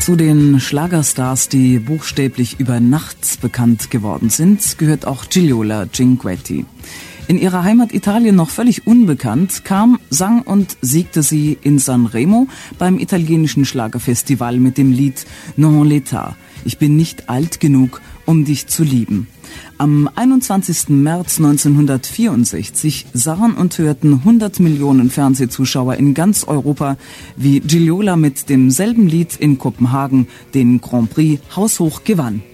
Zu den Schlagerstars, die buchstäblich über Nacht bekannt geworden sind, gehört auch Gigliola Cinquetti. In ihrer Heimat Italien noch völlig unbekannt, sang und siegte sie in Sanremo beim italienischen Schlagerfestival mit dem Lied Non l'età. Ich bin nicht alt genug, um dich zu lieben. Am 21. März 1964 sahen und hörten 100 Millionen Fernsehzuschauer in ganz Europa, wie Gigliola mit demselben Lied in Kopenhagen den Grand Prix haushoch gewann.